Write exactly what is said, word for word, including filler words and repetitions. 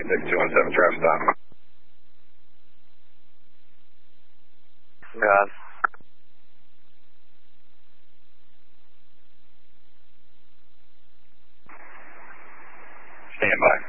six two one seven, traffic stop. God. Stand by.